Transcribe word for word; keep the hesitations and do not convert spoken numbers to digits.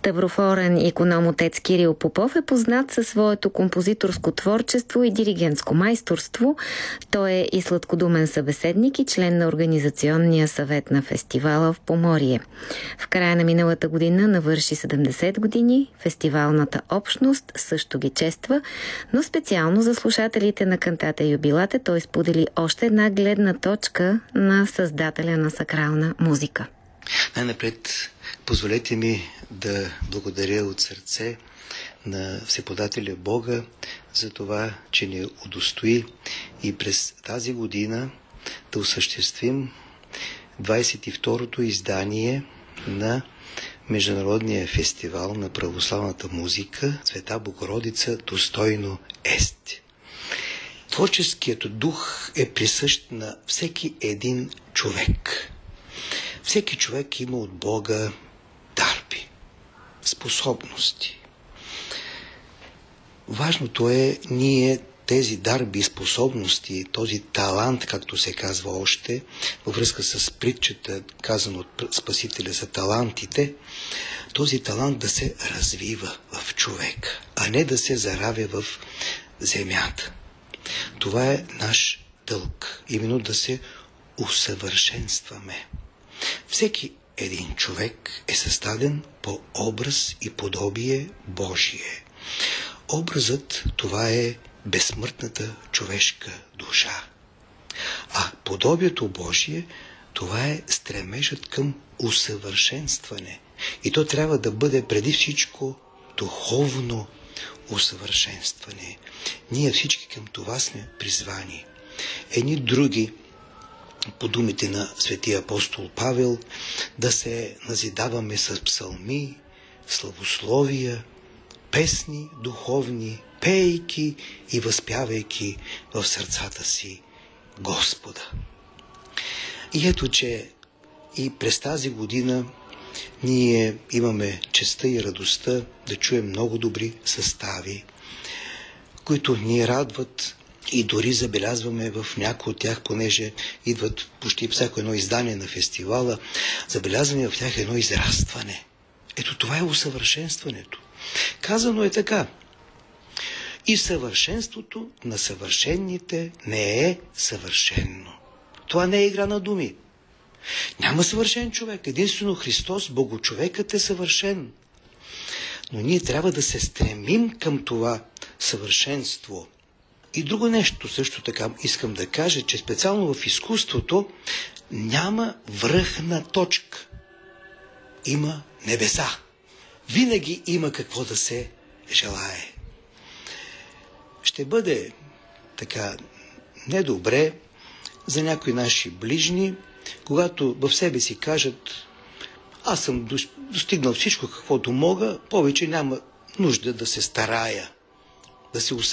Ставрофорен иконом отец Кирил Попов е познат със своето композиторско творчество и диригентско майсторство. Той е и сладкодумен събеседник и член на Организационния съвет на фестивала в Поморие. В края на миналата година навърши седемдесет години. Фестивалната общност също ги чества, но специално за слушателите на Кантата Юбилате той сподели още една гледна точка на създателя на сакрална музика. Най-напред позволете ми да благодаря от сърце на Всеподателя Бога за това, че ни удостои и през тази година да осъществим двадесет и второто издание на Международния фестивал на православната музика Света Богородица достойно ест. Творческият дух е присъщ на всеки един човек. Всеки човек има от Бога дарби, способности. Важното е ние тези дарби, способности, този талант, както се казва още, във връзка с притчата, казано от Спасителя за талантите, този талант да се развива в човек, а не да се заравя в земята. Това е наш дълг, именно да се усъвършенстваме. Всеки един човек е създаден по образ и подобие Божие. Образът това е безсмъртната човешка душа. А подобието Божие това е стремежът към усъвършенстване. И то трябва да бъде преди всичко духовно усъвършенстване. Ние всички към това сме призвани. Едни други, по думите на светия апостол Павел, да се назидаваме с псалми, славословия, песни духовни, пейки и възпявайки в сърцата си Господа. И ето, че и през тази година ние имаме честта и радостта да чуем много добри състави, които ни радват и дори забелязваме в някои от тях, понеже идват почти всяко едно издание на фестивала, забелязваме в тях едно израстване. Ето това е усъвършенстването. Казано е така: и съвършенството на съвършенните не е съвършено. Това не е игра на думи. Няма съвършен човек. Единствено Христос, Богочовекът, е съвършен. Но ние трябва да се стремим към това съвършенство. И друго нещо също така искам да кажа, че специално в изкуството няма връхна точка. Има небеса. Винаги има какво да се желае. Ще бъде така недобре за някои наши ближни, когато в себе си кажат: аз съм достигнал всичко, каквото мога, повече няма нужда да се старая, да се усъвършенствам.